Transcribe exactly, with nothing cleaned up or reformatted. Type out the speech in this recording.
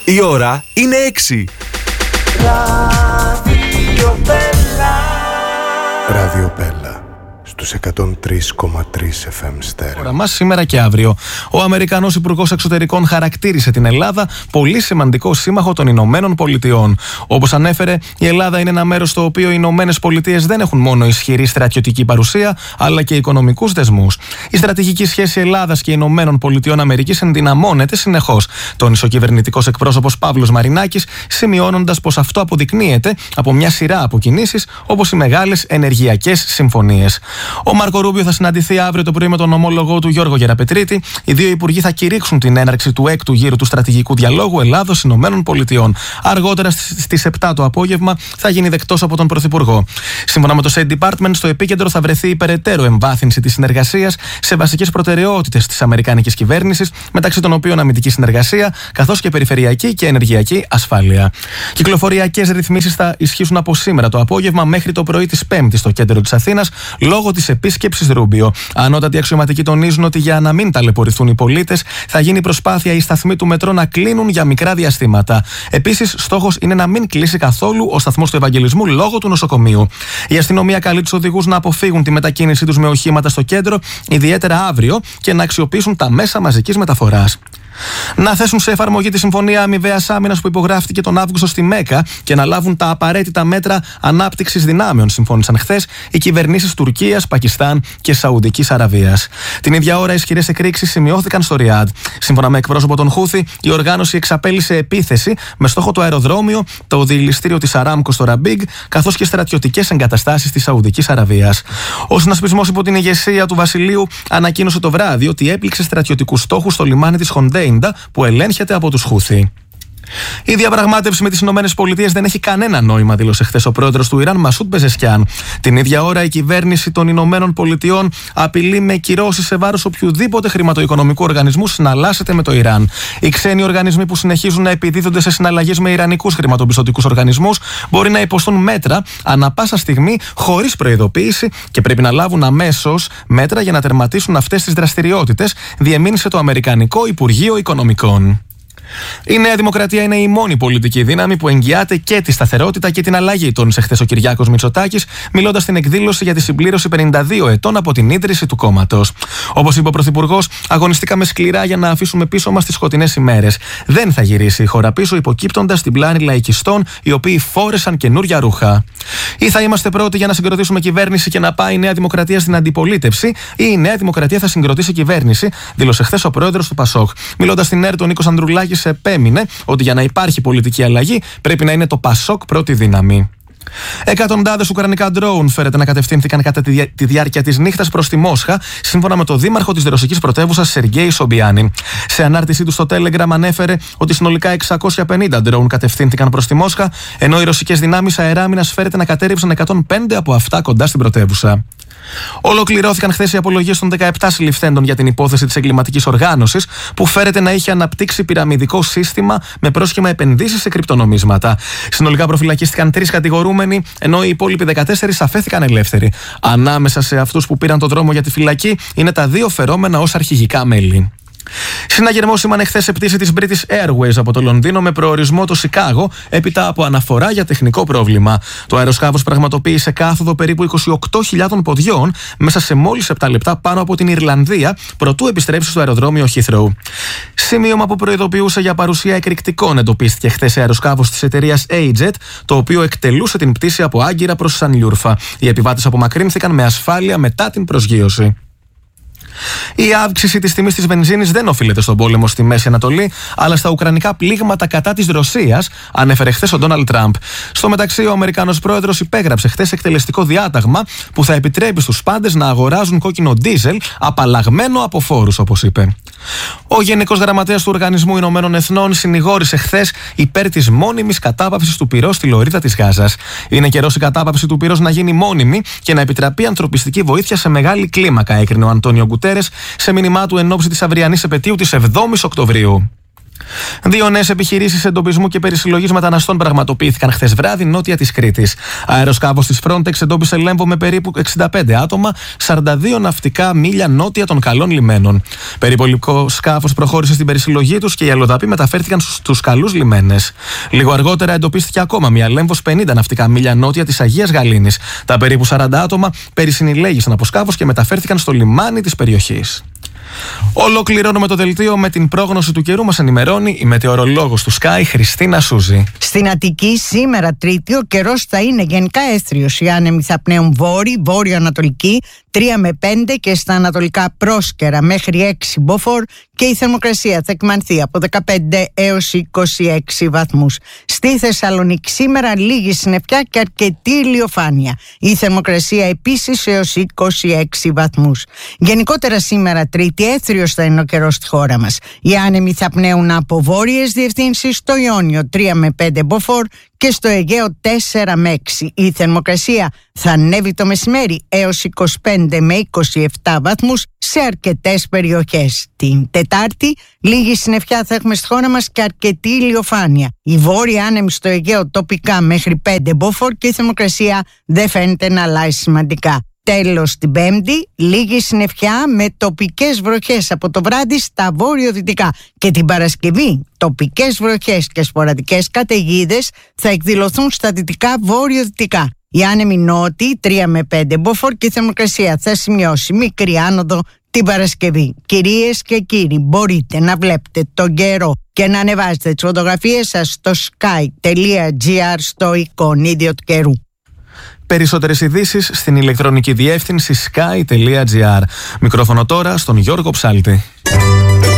Η ώρα είναι έξι. Ράδιο Μπέλα στους εκατόν τρία κόμμα τρία εφ εμ στέρεο. Ώρα μας σήμερα και αύριο. Ο Αμερικανός Υπουργός Εξωτερικών χαρακτήρισε την Ελλάδα πολύ σημαντικό σύμμαχο των Ηνωμένων Πολιτειών. Όπως ανέφερε, η Ελλάδα είναι ένα μέρος στο οποίο οι Ηνωμένες Πολιτείες δεν έχουν μόνο ισχυρή στρατιωτική παρουσία, αλλά και οικονομικούς δεσμούς. Η στρατηγική σχέση Ελλάδας και Ηνωμένων Πολιτειών Αμερικής ενδυναμώνεται συνεχώς, τόνισε ο κυβερνητικός εκπρόσωπος Παύλος Μαρινάκης, σημειώνοντας πως αυτό αποδεικνύεται από μια σειρά από κινήσεις, όπως οι μεγάλες ενεργειακές συμφωνίες. Ο Μάρκο Ρούμπιο θα συναντηθεί αύριο το πρωί με τον ομόλογό του Γιώργο Γεραπετρίτη. Οι δύο υπουργοί θα κηρύξουν την έναρξη του έκτου γύρου του στρατηγικού διαλόγου Ελλάδος-Ηνωμένων Πολιτειών. Αργότερα στις επτά το απόγευμα θα γίνει δεκτός από τον Πρωθυπουργό. Σύμφωνα με το State Department, στο επίκεντρο θα βρεθεί η περαιτέρω εμβάθυνση της συνεργασίας σε βασικές προτεραιότητες της αμερικανικής κυβέρνησης, μεταξύ των οποίων αμυντική συνεργασία, καθώς και περιφερειακή και ενεργειακή ασφάλεια. Κυκλοφοριακές ρυθμίσεις θα ισχύσουν από σήμερα το απόγευμα μέχρι το πρωί της Πέμπτης στο κέντρο της Αθήνας, λόγω της επίσκεψης Ρούμπιο. Ανώτατοι αξιωματικοί τονίζουν ότι για να μην ταλαιπωρηθούν οι πολίτες, θα γίνει προσπάθεια οι σταθμοί του μετρό να κλείνουν για μικρά διαστήματα. Επίσης, στόχος είναι να μην κλείσει καθόλου ο σταθμός του Ευαγγελισμού λόγω του νοσοκομείου. Η αστυνομία καλεί τους οδηγούς να αποφύγουν τη μετακίνησή τους με οχήματα στο κέντρο, ιδιαίτερα αύριο, και να αξιοποιήσουν τα μέσα μαζικής μεταφοράς. Να θέσουν σε εφαρμογή τη Συμφωνία Αμοιβαίας Άμυνας που υπογράφηκε τον Αύγουστο στη Μέκα και να λάβουν τα απαραίτητα μέτρα ανάπτυξης δυνάμεων, συμφώνησαν χθες οι κυβερνήσεις Τουρκίας, Πακιστάν και Σαουδικής Αραβίας. Την ίδια ώρα, ισχυρές εκρήξεις σημειώθηκαν στο Ριάντ. Σύμφωνα με εκπρόσωπο των Χούθι, η οργάνωση εξαπέλυσε επίθεση με στόχο το αεροδρόμιο, το διελιστήριο της Αράμκο στο Ραμπίγκ, καθώς και στρατιωτικές εγκαταστάσεις της Σαουδικής Αραβίας. Ο συνασπισμός υπό την ηγεσία του Βασιλείου ανακοίνωσε το βράδυ ότι έπληξε στρατιωτικούς στόχους στο λιμάνι της Χοντέιντα, που ελέγχεται από τους Χούθι. Η διαπραγμάτευση με τις Ηνωμένες Πολιτείες δεν έχει κανένα νόημα, δήλωσε χθες ο πρόεδρος του Ιράν, Μασούντ Πεζεσκιάν. Την ίδια ώρα, η κυβέρνηση των Ηνωμένων Πολιτειών απειλεί με κυρώσεις σε βάρος οποιοδήποτε χρηματοοικονομικού οργανισμού συναλλάσσεται με το Ιράν. Οι ξένοι οργανισμοί που συνεχίζουν να επιδίδονται σε συναλλαγές με ιρανικούς χρηματοπιστωτικούς οργανισμούς μπορεί να υποστούν μέτρα ανά πάσα στιγμή χωρίς προειδοποίηση και πρέπει να λάβουν αμέσως μέτρα για να τερματίσουν αυτές τις δραστηριότητες, διεμήνυσε το Αμερικανικό Υπουργείο Οικονομικών. Η Νέα Δημοκρατία είναι η μόνη πολιτική δύναμη που εγγυάται και τη σταθερότητα και την αλλαγή, τόνισε χθες ο Κυριάκος Μητσοτάκης, μιλώντας στην εκδήλωση για τη συμπλήρωση πενήντα δύο ετών από την ίδρυση του κόμματος. Όπως είπε ο Πρωθυπουργός, αγωνιστήκαμε σκληρά για να αφήσουμε πίσω μας τις σκοτεινές ημέρες. Δεν θα γυρίσει η χώρα πίσω, υποκύπτοντας την πλάνη λαϊκιστών, οι οποίοι φόρεσαν καινούρια ρούχα. Ή θα είμαστε πρώτοι για να συγκροτήσουμε κυβέρνηση και να πάει η Νέα Δημοκρατία στην αντιπολίτευση, ή η Νέα Δημοκρατία θα συγκροτήσει κυβέρνηση, δήλωσε χθες ο πρόεδρος του Πασόκ. Μιλώντας στην ΕΡΤ, ο Νίκος Ανδρουλάκης επέμεινε ότι για να υπάρχει πολιτική αλλαγή πρέπει να είναι το Πασόκ πρώτη δύναμη. Εκατοντάδες ουκρανικά ντρόουν φέρεται να κατευθύνθηκαν κατά τη, διά, τη διάρκεια της νύχτας προς τη Μόσχα, σύμφωνα με το δήμαρχο της ρωσικής πρωτεύουσας Σεργέη Σομπιάνι. Σε ανάρτησή του στο Telegram ανέφερε ότι συνολικά εξακόσια πενήντα ντρόουν κατευθύνθηκαν προς τη Μόσχα, ενώ οι ρωσικές δυνάμεις αεράμινας φέρεται να κατέρριψαν εκατόν πέντε από αυτά κοντά στην πρωτεύουσα. Ολοκληρώθηκαν χθες οι απολογίες των δεκαεπτά συλληφθέντων για την υπόθεση της εγκληματικής οργάνωσης που φέρεται να είχε αναπτύξει πυραμιδικό σύστημα με πρόσχημα επενδύσεις σε κρυπτονομίσματα. Συνολικά προφυλακίστηκαν τρεις κατηγορούμενοι, ενώ οι υπόλοιποι δεκατέσσερις αφέθηκαν ελεύθεροι. Ανάμεσα σε αυτούς που πήραν το δρόμο για τη φυλακή είναι τα δύο φερόμενα ως αρχηγικά μέλη. Συναγερμό σήμανε χθες σε πτήση της British Airways από το Λονδίνο με προορισμό το Σικάγο, έπειτα από αναφορά για τεχνικό πρόβλημα. Το αεροσκάφος πραγματοποίησε κάθοδο περίπου είκοσι οκτώ χιλιάδων ποδιών μέσα σε μόλις επτά λεπτά πάνω από την Ιρλανδία, προτού επιστρέψει στο αεροδρόμιο Heathrow. Σημείωμα που προειδοποιούσε για παρουσία εκρηκτικών εντοπίστηκε χθες σε αεροσκάφος της εταιρείας A-Jet, το οποίο εκτελούσε την πτήση από Άγκυρα προς Σανλιούρφα. Οι επιβάτες απομακρύνθηκαν με ασφάλεια μετά την προσγείωση. Η αύξηση της τιμής της βενζίνης δεν οφείλεται στον πόλεμο στη Μέση Ανατολή, αλλά στα ουκρανικά πλήγματα κατά της Ρωσίας, ανέφερε χθες ο Ντόναλντ Τραμπ. Στο μεταξύ, ο Αμερικανός πρόεδρος υπέγραψε χθες εκτελεστικό διάταγμα που θα επιτρέπει στους πάντες να αγοράζουν κόκκινο ντίζελ απαλλαγμένο από φόρους, όπως είπε. Ο Γενικός Γραμματέας του Οργανισμού Ηνωμένων Εθνών συνηγόρησε χθες υπέρ της μόνιμης κατάπαυσης του πυρός στη λωρίδα της Γάζας. Είναι καιρός η κατάπαυση του πυρός να γίνει μόνιμη και να επιτραπεί ανθρωπιστική βοήθεια σε μεγάλη κλίμακα, έκρινε ο Αντώνιο Γκουτέρες σε μήνυμά του εν ώψη της αυριανής επετείου της εβδόμης Οκτωβρίου. Δύο νέες επιχειρήσεις εντοπισμού και περισυλλογής μεταναστών πραγματοποιήθηκαν χθες βράδυ νότια της Κρήτης. Αεροσκάφος της Frontex εντόπισε Λέμβο με περίπου εξήντα πέντε άτομα, σαράντα δύο ναυτικά μίλια νότια των καλών λιμένων. Περιπολικό σκάφος προχώρησε στην περισυλλογή τους και οι αλλοδαποί μεταφέρθηκαν στους καλούς λιμένες. Λίγο αργότερα εντοπίστηκε ακόμα μια Λέμβος πενήντα ναυτικά μίλια νότια της Αγίας Γαλήνης. Τα περίπου σαράντα άτομα περισυνηλέγησαν από σκάφος και μεταφέρθηκαν στο λιμάνι της περιοχής. Ολοκληρώνουμε το δελτίο με την πρόγνωση του καιρού. Μας ενημερώνει η μετεωρολόγος του Sky, Χριστίνα Σούζη. Στην Αττική σήμερα Τρίτη ο καιρός θα είναι γενικά έθριος. Οι άνεμοι θα πνέουν βόρειο, βόρειο-ανατολική, τρία με πέντε και στα ανατολικά πρόσκαιρα μέχρι έξι μποφόρ και η θερμοκρασία θα εκμανθεί από δεκαπέντε έως είκοσι έξι βαθμούς. Στη Θεσσαλονίκη σήμερα λίγη συννεφιά και αρκετή ηλιοφάνεια. Η θερμοκρασία επίσης έως είκοσι έξι βαθμούς. Γενικότερα σήμερα Τρίτη έθριος θα είναι ο καιρός στη χώρα μας. Οι άνεμοι θα πνέουν από βόρειες διευθύνσεις, στο Ιόνιο τρία με πέντε μποφόρ και στο Αιγαίο τέσσερα με έξι. Η θερμοκρασία θα ανέβει το μεσημέρι έως είκοσι πέντε με είκοσι επτά βαθμούς σε αρκετές περιοχές. Την Τετάρτη λίγη συννεφιά θα έχουμε στη χώρα μας και αρκετή ηλιοφάνεια. Η βόρεια άνεμη στο Αιγαίο τοπικά μέχρι πέντε μποφόρ και η θερμοκρασία δεν φαίνεται να αλλάζει σημαντικά. Τέλος την Πέμπτη, λίγη συννεφιά με τοπικές βροχές από το βράδυ στα βόρειο-δυτικά. Και την Παρασκευή, τοπικές βροχές και σποραδικές καταιγίδες θα εκδηλωθούν στα δυτικά βόρειο-δυτικά. Οι άνεμοι νότιοι τρία με πέντε μποφόρ και η θερμοκρασία θα σημειώσει μικρή άνοδο την Παρασκευή. Κυρίες και κύριοι, μπορείτε να βλέπετε τον καιρό και να ανεβάζετε τις φωτογραφίες σας στο sky τελεία gr στο εικονίδιο του καιρού. Περισσότερες ειδήσεις στην ηλεκτρονική διεύθυνση sky τελεία gr. Μικρόφωνο τώρα στον Γιώργο Ψάλτη.